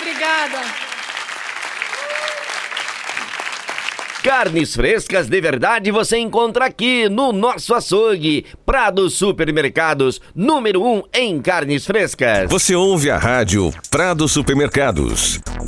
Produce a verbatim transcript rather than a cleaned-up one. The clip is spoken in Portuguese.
Obrigada. Carnes frescas de verdade você encontra aqui no nosso açougue. Prado Supermercados, número um em carnes frescas. Você ouve a rádio Prado Supermercados.